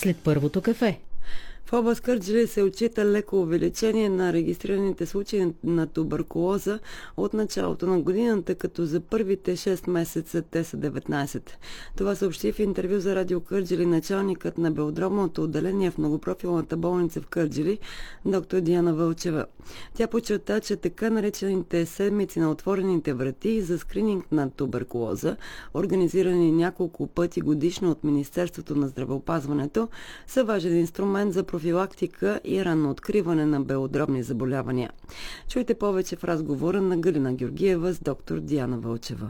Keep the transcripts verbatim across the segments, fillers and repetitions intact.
след първото кафе. В област Кърджали се отчита леко увеличение на регистрираните случаи на туберкулоза от началото на годината, като за първите шест месеца те са деветнайсет. Това съобщи в интервю за Радио Кърджали началникът на белодробното отделение в многопрофилната болница в Кърджали, доктор Диана Вълчева. Тя подчерта, че така наречените седмици на отворените врати за скрининг на туберкулоза, организирани няколко пъти годишно от Министерството на здравеопазването, са важен инструмент за профилактика и ранно откриване на белодробни заболявания. Чуйте повече в разговора на Галина Георгиева с доктор Диана Вълчева.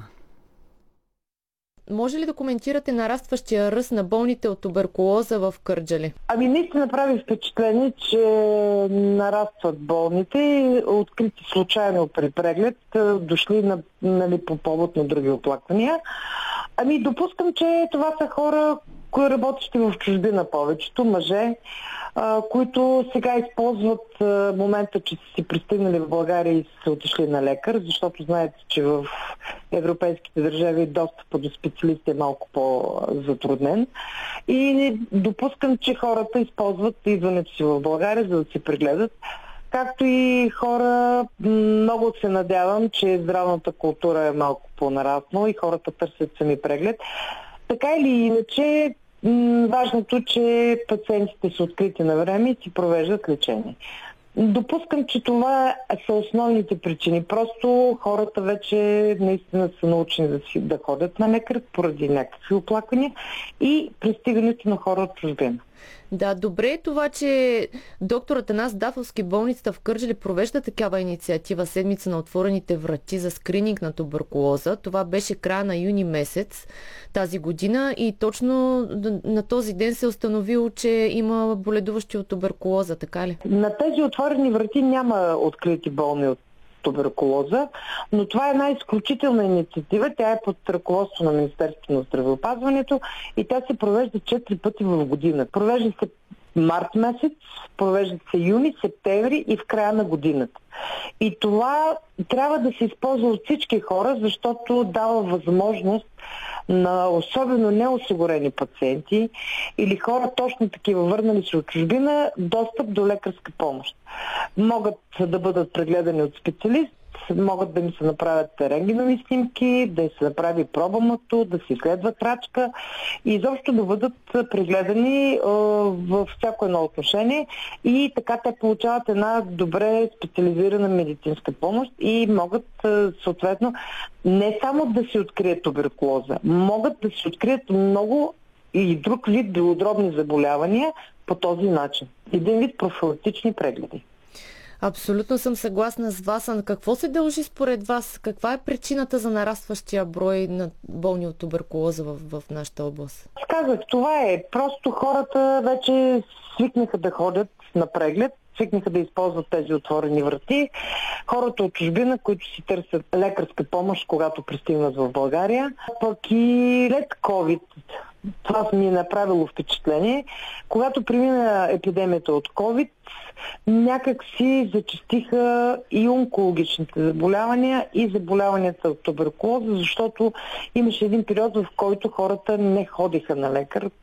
Може ли да коментирате нарастващия ръст на болните от туберкулоза в Кърджали? Ами наистина прави впечатление, че нарастват болните, открити случайно при преглед, дошли на, нали, по повод на други оплаквания. Ами допускам, че това са хора, които работещи в чужбина, повечето мъже, които сега използват момента, че са си пристигнали в България и са отишли на лекар, защото знаете, че в европейските държави достъпът до специалисти е малко по-затруднен. И допускам, че хората използват идването си в България, за да се прегледат. Както и хора, много се надявам, че здравната култура е малко по-нараснала и хората търсят сами преглед. Така или иначе, важното, че пациентите са открити на време и си провеждат лечение. Допускам, че това са основните причини. Просто хората вече наистина са научени да, си, да ходят на лекар поради някакви оплаквания и пристигането на хора от чужбина. Да, добре е това, че доктор Атанас Дафовски болницата в Кърджали провежда такава инициатива седмица на отворените врати за скрининг на туберкулоза. Това беше края на юни месец тази година и точно на този ден се е установило, че има боледуващи от туберкулоза, така ли? На тези отворени врати няма открити болни от туберкулоза, но това е една изключителна инициатива. Тя е под ръководство на Министерството на здравеопазването и тя се провежда четири пъти в година. Провежда се март месец, провежда се юни, септември и в края на годината. И това трябва да се използва от всички хора, защото дава възможност на особено неосигурени пациенти или хора точно такива върнали се от чужбина достъп до лекарска помощ. Могат да бъдат прегледани от специалист, могат да ми се направят рентгенови снимки, да им се направи пробамато, да се изследва крачка и изобщо да бъдат прегледани във всяко едно отношение и така те получават една добре специализирана медицинска помощ и могат съответно не само да се открият туберкулоза, могат да се открият много и друг вид белодробни заболявания по този начин. Един вид профилактични прегледи. Абсолютно съм съгласна с вас. А на какво се дължи според вас? Каква е причината за нарастващия брой на болни от туберкулоза в, в нашата област? Казах, това е. Просто хората вече свикнаха да ходят на преглед, свикнаха да използват тези отворени врати. Хората от чужбина, които си търсят лекарска помощ, когато пристигнат в България. Пък и след COVID, това ми е направило впечатление, когато премина епидемията от COVID, някак си зачестиха и онкологичните заболявания и заболяванията от туберкулоза, защото имаше един период, в който хората не ходиха на лекар